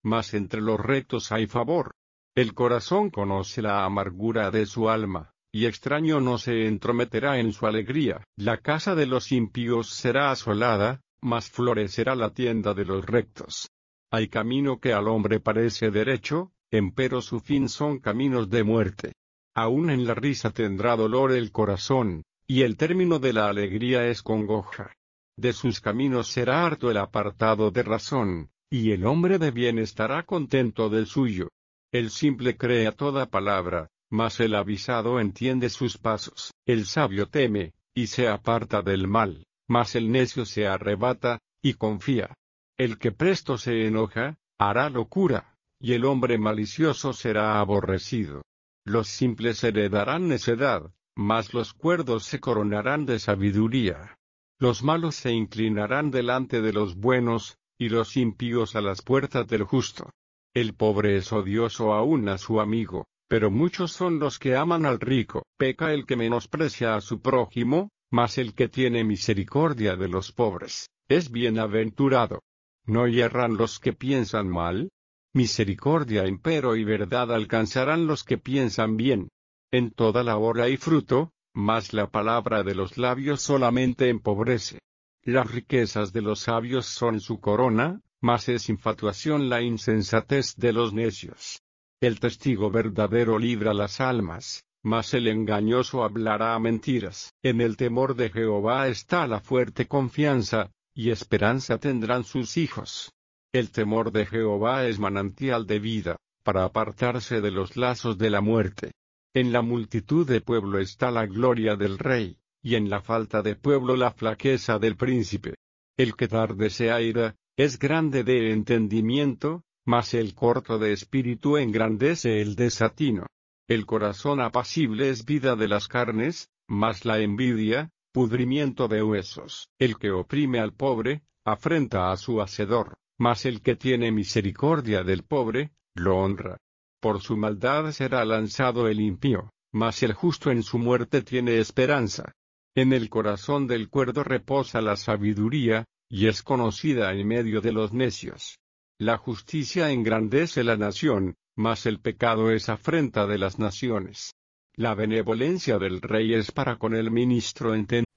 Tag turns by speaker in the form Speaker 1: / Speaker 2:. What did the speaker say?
Speaker 1: mas entre los rectos hay favor. El corazón conoce la amargura de su alma, y extraño no se entrometerá en su alegría. La casa de los impíos será asolada, mas florecerá la tienda de los rectos. Hay camino que al hombre parece derecho, empero su fin son caminos de muerte. Aún en la risa tendrá dolor el corazón, y el término de la alegría es congoja. De sus caminos será harto el apartado de razón, y el hombre de bien estará contento del suyo. El simple cree a toda palabra, mas el avisado entiende sus pasos. El sabio teme, y se aparta del mal, mas el necio se arrebata, y confía. El que presto se enoja, hará locura, y el hombre malicioso será aborrecido. Los simples heredarán necedad, mas los cuerdos se coronarán de sabiduría. Los malos se inclinarán delante de los buenos, y los impíos a las puertas del justo. El pobre es odioso aún a su amigo, pero muchos son los que aman al rico. Peca el que menosprecia a su prójimo, mas el que tiene misericordia de los pobres, es bienaventurado. ¿No yerran los que piensan mal? Misericordia empero y verdad alcanzarán los que piensan bien. En toda labor hay fruto, mas la palabra de los labios solamente empobrece. Las riquezas de los sabios son su corona, mas es infatuación la insensatez de los necios. El testigo verdadero libra las almas, mas el engañoso hablará mentiras. En el temor de Jehová está la fuerte confianza, y esperanza tendrán sus hijos. El temor de Jehová es manantial de vida, para apartarse de los lazos de la muerte. En la multitud de pueblo está la gloria del rey, y en la falta de pueblo la flaqueza del príncipe. El que tarde se aira, es grande de entendimiento, mas el corto de espíritu engrandece el desatino. El corazón apacible es vida de las carnes, mas la envidia, pudrimiento de huesos. El que oprime al pobre, afrenta a su hacedor, mas el que tiene misericordia del pobre, lo honra. Por su maldad será lanzado el impío, mas el justo en su muerte tiene esperanza. En el corazón del cuerdo reposa la sabiduría, y es conocida en medio de los necios. La justicia engrandece la nación, mas el pecado es afrenta de las naciones. La benevolencia del rey es para con el ministro entendido.